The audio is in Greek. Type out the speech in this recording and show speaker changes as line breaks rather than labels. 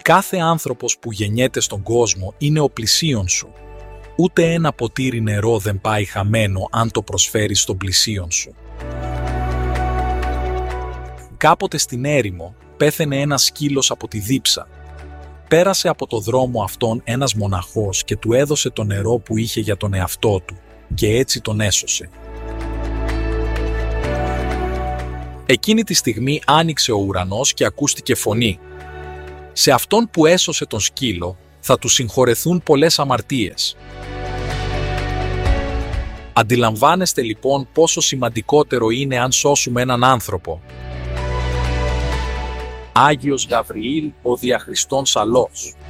Κάθε άνθρωπος που γεννιέται στον κόσμο είναι ο πλησίον σου. Ούτε ένα ποτήρι νερό δεν πάει χαμένο αν το προσφέρεις στον πλησίον σου. Κάποτε στην έρημο πέθαινε ένας σκύλος από τη δίψα. Πέρασε από το δρόμο αυτόν ένας μοναχός και του έδωσε το νερό που είχε για τον εαυτό του και έτσι τον έσωσε. Εκείνη τη στιγμή άνοιξε ο ουρανός και ακούστηκε φωνή. Σε αυτόν που έσωσε τον σκύλο θα του συγχωρεθούν πολλές αμαρτίες. Αντιλαμβάνεστε λοιπόν πόσο σημαντικότερο είναι αν σώσουμε έναν άνθρωπο. Άγιος Γαβριήλ ο διαχριστών Σαλός.